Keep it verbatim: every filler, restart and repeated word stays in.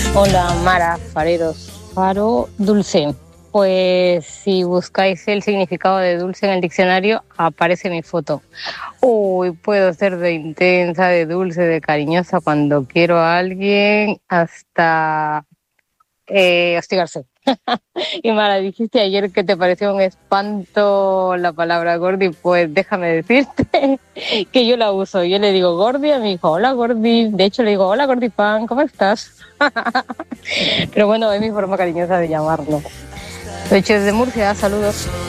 Hola, Mara, fareros. Faro dulce. Pues si buscáis el significado de dulce en el diccionario, aparece mi foto. Uy, puedo ser de intensa, de dulce, de cariñosa cuando quiero a alguien, hasta eh, hostigarse. Y Mara, dijiste ayer que te pareció un espanto la palabra gordi, pues déjame decirte que yo la uso. Yo le digo gordi a mi hijo, hola gordi. De hecho le digo, hola gordi pan, ¿cómo estás? Pero bueno, es mi forma cariñosa de llamarlo. De hecho, es de Murcia, saludos.